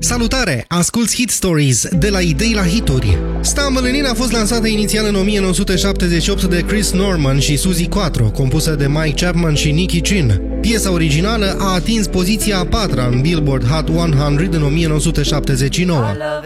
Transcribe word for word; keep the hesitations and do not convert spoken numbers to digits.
Salutare! Asculți Hit Stories, de la idei la hituri. Stumbling In a fost lansată inițial în o mie nouă sute șaptezeci și opt de Chris Norman și Suzy Quatro, compusă de Mike Chapman și Nicky Chin. Piesa originală a atins poziția a patra în Billboard Hot o sută în o mie nouă sute șaptezeci și nouă.